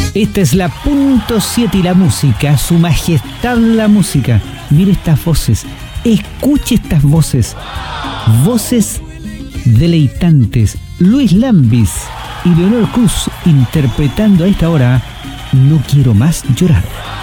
Esta es la punto 7 y la música, su majestad la música. Mire estas voces, escuche estas voces. Voces deleitantes. Luis Lambis y Leonor Cruz interpretando a esta hora No quiero más llorar.